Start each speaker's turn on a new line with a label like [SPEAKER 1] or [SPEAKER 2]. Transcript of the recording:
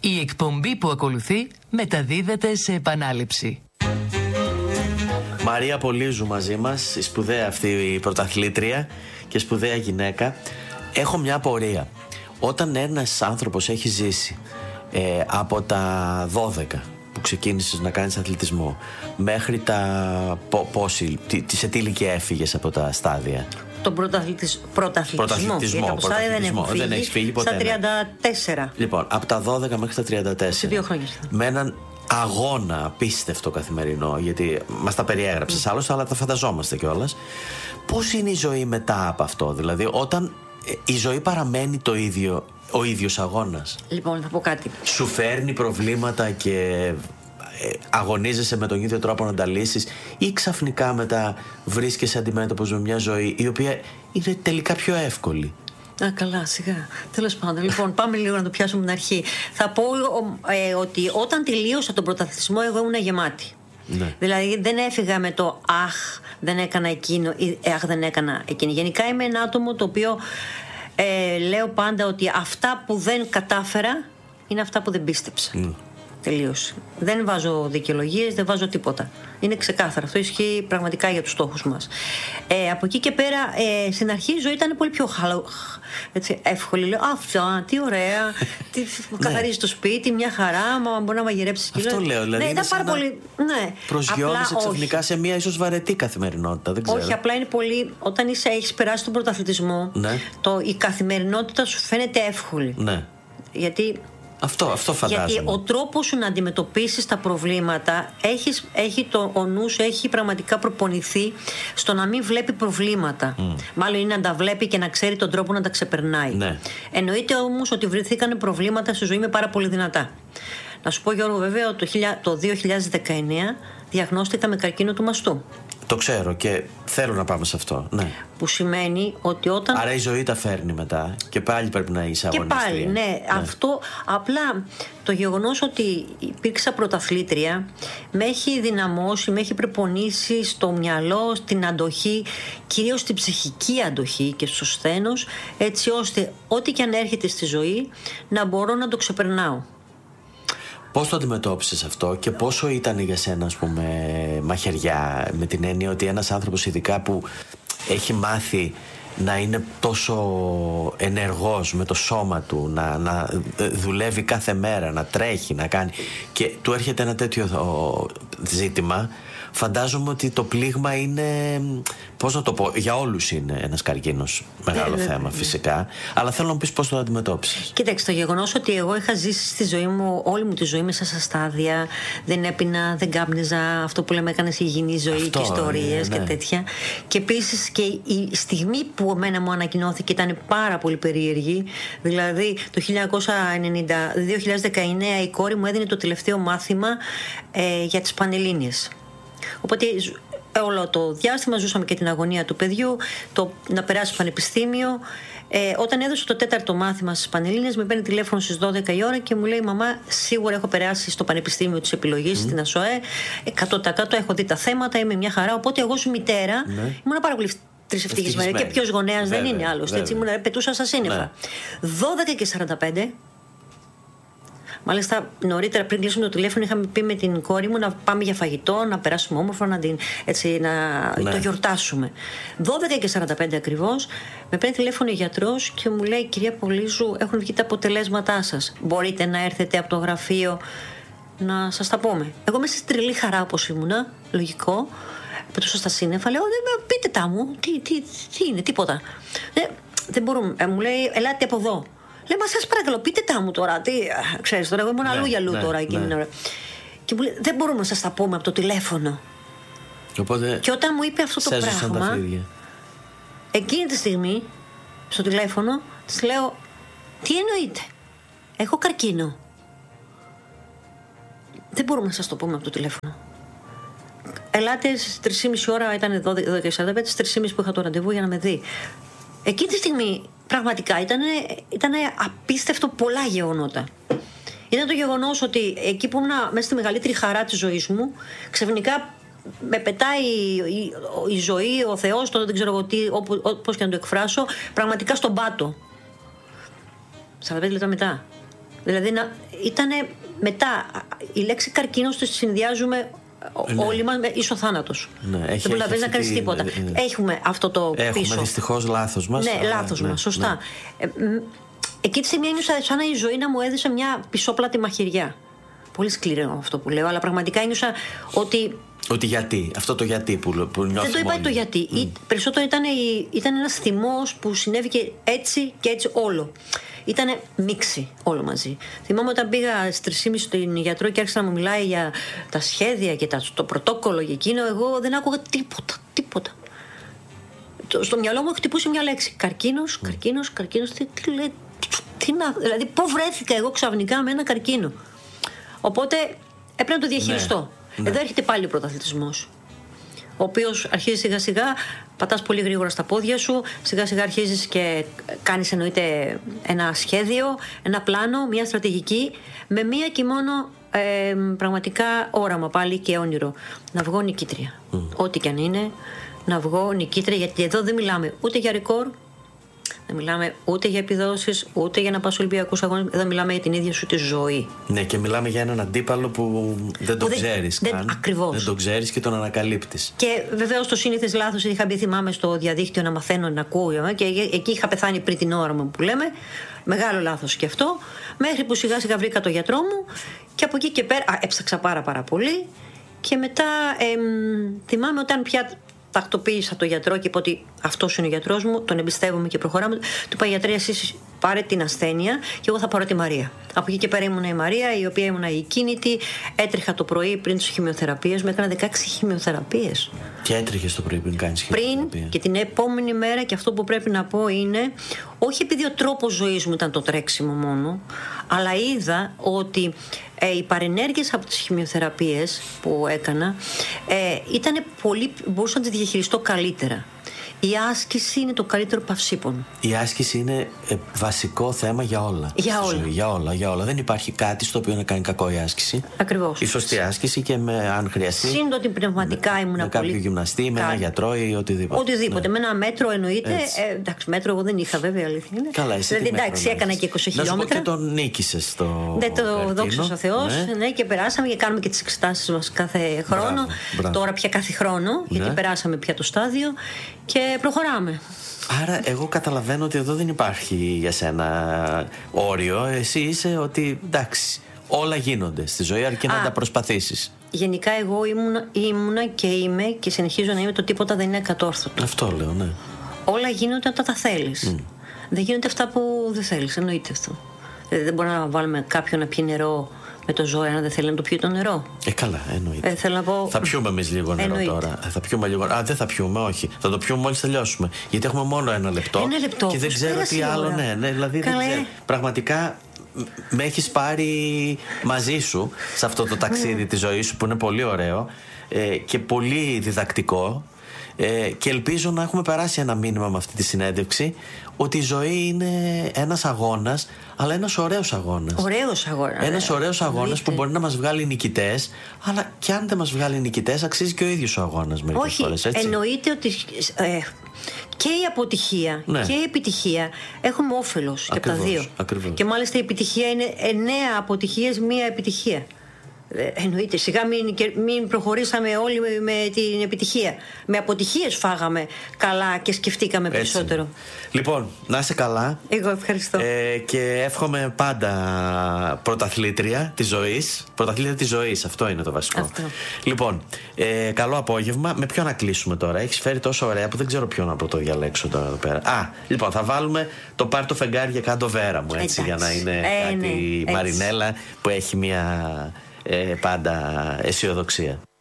[SPEAKER 1] Η εκπομπή που ακολουθεί μεταδίδεται σε επανάληψη.
[SPEAKER 2] Μαρία Πολύζου μαζί μας, η σπουδαία αυτή η πρωταθλήτρια και σπουδαία γυναίκα. Έχω μια απορία. Όταν ένας άνθρωπος έχει ζήσει από τα 12 που ξεκίνησες να κάνεις αθλητισμό μέχρι τα σε τι ηλικία έφυγες από τα στάδια?
[SPEAKER 3] Τον πρωταθλητισμό. Γιατί από στάδια δεν έχει φύγει ποτέ. Στα 34.
[SPEAKER 2] Λοιπόν, από τα 12 μέχρι τα 34.
[SPEAKER 3] Σε 2 χρόνια.
[SPEAKER 2] Με έναν αγώνα απίστευτο καθημερινό, γιατί μας τα περιέγραψες άλλωστε, αλλά τα φανταζόμαστε κιόλας. Πώς είναι η ζωή μετά από αυτό, δηλαδή όταν η ζωή παραμένει το ίδιο, ο ίδιος αγώνας?
[SPEAKER 3] Λοιπόν, θα πω κάτι.
[SPEAKER 2] Σου φέρνει προβλήματα και αγωνίζεσαι με τον ίδιο τρόπο να τα λύσεις, ή ξαφνικά μετά βρίσκεσαι αντιμέτωπος με μια ζωή η οποία είναι τελικά πιο εύκολη?
[SPEAKER 3] Καλά, σιγά. Τέλος πάντων, λοιπόν, πάμε λίγο να το πιάσουμε την αρχή. Θα πω ότι όταν τελείωσα τον πρωταθλητισμό, εγώ ήμουν γεμάτη.
[SPEAKER 2] Ναι.
[SPEAKER 3] Δηλαδή δεν έφυγα με το αχ, δεν έκανα εκείνο ή αχ, δεν έκανα εκείνη. Γενικά είμαι ένα άτομο το οποίο λέω πάντα ότι αυτά που δεν κατάφερα είναι αυτά που δεν πίστεψα. Τελείωσε. Δεν βάζω δικαιολογίες, δεν βάζω τίποτα. Είναι ξεκάθαρο. Αυτό ισχύει πραγματικά για τους στόχους μας. Από εκεί και πέρα, στην αρχή η ζωή ήταν πολύ πιο εύκολη. Λέω, αυτά, τι ωραία. Καθαρίζει το σπίτι, μια χαρά. Μα μπορεί να μαγειρέψει και
[SPEAKER 2] αυτό λέω. Δηλαδή,
[SPEAKER 3] ήταν πάρα πολύ. Ναι.
[SPEAKER 2] Προσγειώνεσαι ξαφνικά σε μια ίσως βαρετή καθημερινότητα. Δεν ξέρω.
[SPEAKER 3] Όχι, απλά είναι πολύ. Όταν έχεις περάσει τον πρωταθλητισμό,
[SPEAKER 2] ναι,
[SPEAKER 3] η καθημερινότητα σου φαίνεται εύκολη.
[SPEAKER 2] Ναι.
[SPEAKER 3] Γιατί.
[SPEAKER 2] Αυτό φαντάζομαι.
[SPEAKER 3] Γιατί ο τρόπος σου να αντιμετωπίσεις τα προβλήματα ο νους έχει πραγματικά προπονηθεί στο να μην βλέπει προβλήματα. Μάλλον είναι να τα βλέπει και να ξέρει τον τρόπο να τα ξεπερνάει.
[SPEAKER 2] Ναι.
[SPEAKER 3] Εννοείται όμως ότι βρεθήκαν προβλήματα στη ζωή με πάρα πολύ δυνατά. Να σου πω, Γιώργο, βέβαια, το 2019 διαγνώστηκα με καρκίνο του μαστού.
[SPEAKER 2] Το ξέρω και θέλω να πάμε σε αυτό. Ναι.
[SPEAKER 3] Που σημαίνει ότι όταν.
[SPEAKER 2] Άρα η ζωή τα φέρνει μετά και πάλι πρέπει να είσαι αγωνίστρια.
[SPEAKER 3] Και πάλι, ναι. Αυτό. Απλά το γεγονός ότι υπήρξα πρωταθλήτρια με έχει δυναμώσει, με έχει προπονήσει στο μυαλό, στην αντοχή, κυρίως στην ψυχική αντοχή και στο σθένος, έτσι ώστε ό,τι και αν έρχεται στη ζωή να μπορώ να το ξεπερνάω.
[SPEAKER 2] Πώς το αντιμετώπισες αυτό και πόσο ήταν για σένα, ας πούμε, μαχαιριά, με την έννοια ότι ένας άνθρωπος ειδικά που έχει μάθει να είναι τόσο ενεργός με το σώμα του, να δουλεύει κάθε μέρα, να τρέχει, να κάνει, και του έρχεται ένα τέτοιο ζήτημα, φαντάζομαι ότι το πλήγμα είναι, πώς να το πω, για όλους είναι ένας καρκίνος μεγάλο θέμα φυσικά, αλλά θέλω να μου πεις πώς το αντιμετώπισες.
[SPEAKER 3] Κοίταξε, το γεγονός ότι εγώ είχα ζήσει στη ζωή μου, όλη μου τη ζωή μέσα στα στάδια, δεν έπινα, δεν κάπνιζα, αυτό που λέμε έκανες υγιεινή ζωή και ιστορίες και τέτοια, και επίσης και η στιγμή που εμένα μου ανακοινώθηκε ήταν πάρα πολύ περίεργη. Δηλαδή το 2019 η κόρη μου έδινε το τελευταίο μάθημα για τις Πανελλήνιες. Οπότε όλο το διάστημα ζούσαμε και την αγωνία του παιδιού, να περάσει πανεπιστήμιο. Όταν έδωσε το 4ο μάθημα στις Πανελλήνιες, με παίρνει τηλέφωνο στις 12 η ώρα και μου λέει, μαμά, σίγουρα έχω περάσει στο πανεπιστήμιο της επιλογής στην ΑΣΟΕ, 100% έχω δει τα θέματα, είμαι μια χαρά. Οπότε εγώ ως μητέρα ήμουν πάρα πολύ ευτυχισμένη. Και ποιος γονέας δεν είναι άλλωστε. Έτσι πετούσα στα σύννεφα. 12:45. Μάλιστα, νωρίτερα πριν κλείσουμε το τηλέφωνο, είχαμε πει με την κόρη μου να πάμε για φαγητό, να περάσουμε όμορφα, το γιορτάσουμε. 12:45 ακριβώς, με παίρνει τηλέφωνο ο γιατρός και μου λέει, κυρία Πολύζου, έχουν βγει τα αποτελέσματά σας. Μπορείτε να έρθετε από το γραφείο να σας τα πούμε? Εγώ μέσα στη τρελή χαρά, όπως ήμουνα, λογικό, πετούσα στα σύννεφα, λέω, πείτε τα μου, τι είναι, τίποτα. Δεν μπορούμε. Μου λέει, ελάτε από εδώ. Λέει, μα σας παρακαλώ, πείτε τα μου τώρα. Ξέρεις, τώρα εγώ ήμουν αλλού για αλλού τώρα εκείνη την ώρα. Και μου λέει, δεν μπορούμε να σας τα πούμε από το τηλέφωνο.
[SPEAKER 2] Οπότε,
[SPEAKER 3] και όταν μου είπε αυτό το πράγμα, εκείνη τη στιγμή, στο τηλέφωνο, της λέω, τι εννοείτε? Έχω καρκίνο. Δεν μπορούμε να σας το πούμε από το τηλέφωνο. Ελάτε στις 3:30 ώρα, ήταν 12:45, στις 3:30 που είχα το ραντεβού για να με δει. Εκείνη τη στιγμή πραγματικά ήταν απίστευτο πολλά γεγονότα. Ήταν το γεγονός ότι εκεί που ήμουν μέσα στη μεγαλύτερη χαρά της ζωής μου, ξαφνικά με πετάει η ζωή, ο Θεός, δεν ξέρω εγώ τι, πώς και να το εκφράσω, πραγματικά στον πάτο. 45 λεπτά μετά. Δηλαδή ήτανε μετά. Η λέξη καρκίνος τη συνδυάζουμε όλοι μας με ίσο θάνατος.
[SPEAKER 2] Ναι,
[SPEAKER 3] δεν προλαβαίνεις να κάνεις τίποτα. Έχουμε αυτό το πίσω.
[SPEAKER 2] Έχουμε δυστυχώς λάθος μας.
[SPEAKER 3] Ναι, λάθος μας, σωστά. Εκεί τη στιγμή ένιωσα σαν να η ζωή να μου έδωσε μια πισόπλατη μαχαιριά. Πολύ σκληρό αυτό που λέω, αλλά πραγματικά ένιωσα ότι.
[SPEAKER 2] Ότι γιατί, αυτό το γιατί που νιώθουμε.
[SPEAKER 3] Δεν το είπα το γιατί. Περισσότερο ήταν ένας θυμός που συνέβηκε έτσι και έτσι όλο. Ήτανε μίξη όλο μαζί. Θυμάμαι όταν πήγα στις 3.30 στον γιατρό και άρχισε να μου μιλάει για τα σχέδια και το πρωτόκολλο και εκείνο, εγώ δεν άκουγα τίποτα. Στο μυαλό μου χτυπούσε μια λέξη. Καρκίνος. Τι λέει, δηλαδή πού βρέθηκα εγώ ξαφνικά με ένα καρκίνο. Οπότε έπρεπε να το διαχειριστώ. Ναι. Εδώ έρχεται πάλι ο πρωταθλητισμός, ο οποίος αρχίζει σιγά σιγά, πατάς πολύ γρήγορα στα πόδια σου, σιγά σιγά αρχίζεις και κάνεις εννοείται ένα σχέδιο, ένα πλάνο, μια στρατηγική, με μία και μόνο πραγματικά όραμα πάλι και όνειρο. Να βγω νικήτρια. Ό,τι και αν είναι, να βγω νικήτρια, γιατί εδώ δεν μιλάμε ούτε για ρεκόρ, δεν μιλάμε ούτε για επιδόσεις, ούτε για να πας στους Ολυμπιακούς Αγώνες. Εδώ μιλάμε για την ίδια σου τη ζωή.
[SPEAKER 2] Ναι, και μιλάμε για έναν αντίπαλο που δεν το ξέρεις καν.
[SPEAKER 3] Ακριβώς.
[SPEAKER 2] Δεν το ξέρεις και τον ανακαλύπτεις.
[SPEAKER 3] Και βεβαίως το σύνηθες λάθος, είχα μπει, θυμάμαι, στο διαδίκτυο να μαθαίνω, να ακούω, και εκεί είχα πεθάνει πριν την ώρα μου που λέμε. Μεγάλο λάθος και αυτό. Μέχρι που σιγά σιγά βρήκα το γιατρό μου και από εκεί και πέρα έψαξα πάρα πολύ. Και μετά θυμάμαι όταν πια τακτοποίησα το γιατρό και είπα ότι αυτός είναι ο γιατρός μου, τον εμπιστεύομαι και προχωράμε. Του είπα: γιατρέ, εσείς πάρε την ασθένεια και εγώ θα πάρω τη Μαρία. Από εκεί και πέρα ήμουνα η Μαρία, η οποία ήμουνα η κίνητη. Έτρεχα το πρωί πριν τις χημειοθεραπείες, με έκανα 16 χημειοθεραπείες.
[SPEAKER 2] Και έτρεχες το πρωί πριν κάνεις χημειοθεραπεία.
[SPEAKER 3] Πριν και την επόμενη μέρα, και αυτό που πρέπει να πω είναι, όχι επειδή ο τρόπος ζωής μου ήταν το τρέξιμο μόνο, αλλά είδα ότι οι παρενέργειες από τις χημειοθεραπείες που έκανα μπορούσα να τις διαχειριστώ καλύτερα. Η άσκηση είναι το καλύτερο παυσίπονο.
[SPEAKER 2] Η άσκηση είναι βασικό θέμα για όλα. Για όλα. Δεν υπάρχει κάτι στο οποίο να κάνει κακό η άσκηση.
[SPEAKER 3] Ακριβώς.
[SPEAKER 2] Η σωστή άσκηση και αν χρειαστεί.
[SPEAKER 3] Σύντομα ότι πνευματικά ήμουν πολύ.
[SPEAKER 2] Με κάποιο γυμναστή, με ένα γιατρό ή οτιδήποτε.
[SPEAKER 3] Οτιδήποτε. Ναι. Με ένα μέτρο εννοείται. Εντάξει, μέτρο εγώ δεν είχα, βέβαια, αλήθεια είναι.
[SPEAKER 2] Καλά, εσύ.
[SPEAKER 3] Δηλαδή, εντάξει, έκανα και 20 χιλιόμετρα.
[SPEAKER 2] Και τον νίκησες το.
[SPEAKER 3] Δεν το δόξα ο Θεός. Ναι, και περάσαμε και κάνουμε και τις εξετάσεις μας κάθε χρόνο. Μπράβο. Τώρα πια κάθε χρόνο, γιατί περάσαμε πια το στάδιο και προχωράμε.
[SPEAKER 2] Άρα εγώ καταλαβαίνω ότι εδώ δεν υπάρχει για σένα όριο. Εσύ είσαι ότι εντάξει, όλα γίνονται στη ζωή αρκεί να τα προσπαθήσεις.
[SPEAKER 3] Γενικά εγώ ήμουνα και είμαι και συνεχίζω να είμαι, το τίποτα δεν είναι ακατόρθωτο.
[SPEAKER 2] Αυτό λέω, ναι.
[SPEAKER 3] Όλα γίνονται όταν τα θέλεις. Δεν γίνονται αυτά που δεν θέλεις, εννοείται αυτό. Δεν μπορούμε να βάλουμε κάποιον να πιει νερό με το ζώο, αν δεν θέλει να το πιει το νερό.
[SPEAKER 2] Καλά, εννοείται.
[SPEAKER 3] Θέλω να πω...
[SPEAKER 2] Θα πιούμε εμείς λίγο νερό τώρα. Θα πιούμε λίγο. Δεν θα πιούμε, όχι. Θα το πιούμε μόλις τελειώσουμε. Γιατί έχουμε μόνο ένα λεπτό. Και δεν ξέρω τι άλλο. Ναι, δηλαδή δεν ξέρω. Πραγματικά με έχεις πάρει μαζί σου σε αυτό το ταξίδι της ζωής σου που είναι πολύ ωραίο και πολύ διδακτικό. Και ελπίζω να έχουμε περάσει ένα μήνυμα με αυτή τη συνέντευξη ότι η ζωή είναι ένας αγώνας, αλλά ένας ωραίος αγώνας. Ένας ωραίος αγώνας που μπορεί να μας βγάλει νικητές, αλλά και αν δεν μας βγάλει νικητές, αξίζει και ο ίδιος ο αγώνας μερικές φορές.
[SPEAKER 3] Όχι, εννοείται ότι και η αποτυχία και η επιτυχία έχουμε όφελος και από τα δύο.
[SPEAKER 2] Ακριβώς.
[SPEAKER 3] Και μάλιστα η επιτυχία είναι 9 αποτυχίες, 1 επιτυχία. Εννοείται, σιγά μην προχωρήσαμε όλοι με την επιτυχία. Με αποτυχίες φάγαμε καλά και σκεφτήκαμε περισσότερο.
[SPEAKER 2] Λοιπόν, να είσαι καλά.
[SPEAKER 3] Εγώ ευχαριστώ.
[SPEAKER 2] Και εύχομαι πάντα πρωταθλήτρια της ζωής. Πρωταθλήτρια της ζωής, αυτό είναι το βασικό.
[SPEAKER 3] Αυτό.
[SPEAKER 2] Λοιπόν, καλό απόγευμα. Με ποιο να κλείσουμε τώρα? Έχεις φέρει τόσο ωραία που δεν ξέρω ποιο να το διαλέξω τώρα εδώ πέρα. Λοιπόν, θα βάλουμε το πάρ' το φεγγάρι και κάτω βέρα μου, έτσι, για να είναι κάτι Μαρινέλα που έχει μια πάντα αισιοδοξία.